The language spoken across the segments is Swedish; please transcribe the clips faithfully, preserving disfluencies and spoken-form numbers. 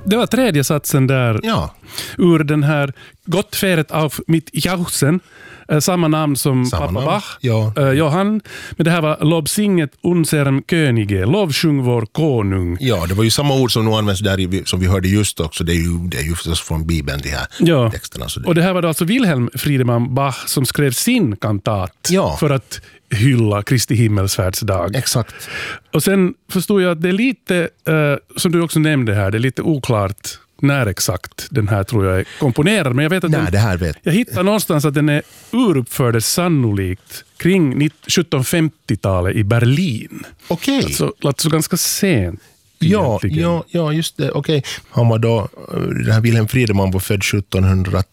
Det var tredje satsen där Ja. ur den här Gottfäret auf mit Jauchzen, eh, samma namn som Samma pappa namn. Bach, Ja. eh, Johann. Men det här var Lobsinget unserem Könige, lovsjung vår konung. Ja, det var ju samma ord som nu används där i, som vi hörde just också. Det är ju, det är ju förstås från Bibeln, de här Ja. texterna. Så det. Och det här var då alltså Wilhelm Friedemann Bach som skrev sin kantat Ja. för att hylla Kristi himmelsfärdsdag. Exakt. Och sen förstod jag att det är lite, eh, som du också nämnde här, det är lite oklart när exakt den här tror jag är komponerad. Men jag vet att Nej, den, det här vet jag hittar någonstans att den är uruppfördes sannolikt kring sjuttonhundrafemtiotalet i Berlin. Okej. Alltså, alltså ganska sent. Ja, egentligen. ja, ja, just det. Okej. Han var då, den här Wilhelm Friedemann var född sjuttonhundratio.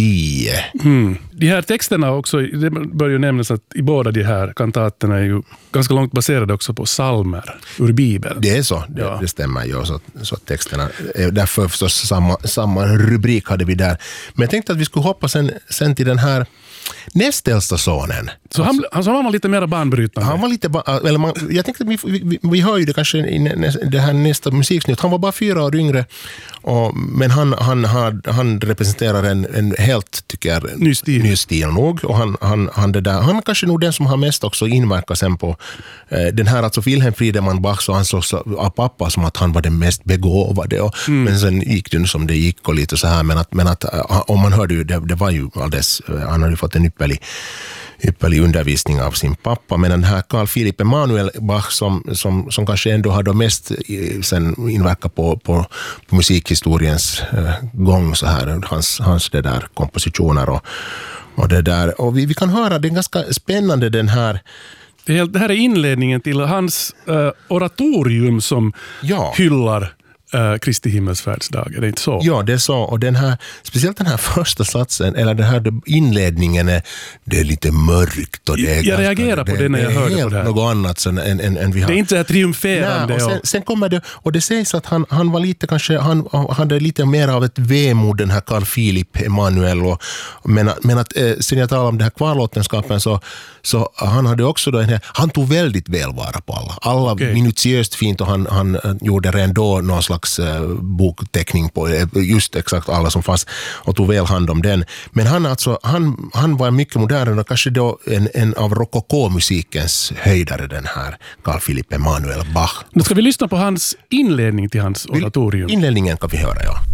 Mm. De här texterna också, det bör ju nämnas att i båda de här kantaterna är ju ganska långt baserade också på psalmer ur Bibeln. Det är så, det, Ja. det stämmer ju. Så, så texterna, därför förstås samma, samma rubrik hade vi där. Men jag tänkte att vi skulle hoppa sen, sen till den här näst äldsta sonen. Så han, han, så han var lite mer banbrytande. Han var lite, ba- eller man, jag tänkte att vi, vi, vi hör ju det kanske i nä, det här nästa musiksnitt. Han var bara fyra år yngre, och, men han, han, han, han representerar en, en helt, tycker jag, Ny stil. ny stil nog. Och han, han, han, det där, han är kanske nog den som har mest också inverkat sen på eh, den här, alltså Wilhelm Friedemann Bach, så ansågs av pappa som att han var den mest begåvade. Och, Mm. Men sen gick det som det gick och lite så här. Men att, men att om man hörde ju, det, det var ju alldeles, han hade ju fått en ypperlig ypperlig undervisning av sin pappa. Men den här Carl Philipp Emanuel Bach som, som, som kanske ändå har då mest eh, sen inverkat på, på, på musikhistoriens eh, gång så här, hans, hans det där kompositioner och, och det där. Och vi, vi kan höra, det är ganska spännande den här. Det, är, det här är inledningen till hans uh, oratorium som Ja. hyllar uh, Kristi himmelsfärdsdag. Är det inte så? Ja, det är så. Och den här, speciellt den här första satsen, eller den här inledningen, är, det är lite mörkt. Och det är Jag ganska, reagerar på det när jag är hörde på helt det här. något annat än, än, än, än vi har. Det är inte så här triumferande. Nej, och sen, och, sen kommer det, och det sägs att han, han var lite kanske, han hade lite mer av ett vemod, den här Carl Philipp Emanuel, och, men, men att eh, sen jag talar om det här kvarlåtenskapen, så, så han hade också då en här, han tog väldigt väl vara på alla. Alla Okej. minutiöst fint, och han, han gjorde redan då någon slags eh, bokteckning på eh, just exakt alla som fanns och tog väl hand om den. Men han, alltså, han, han var mycket modern och kanske då en, en av rokoko-musikens höjdare, den här Carl Philipp Emanuel Bach. nu ska vi lyssna på hans inledning till hans oratorium. Inledningen kan vi höra, ja.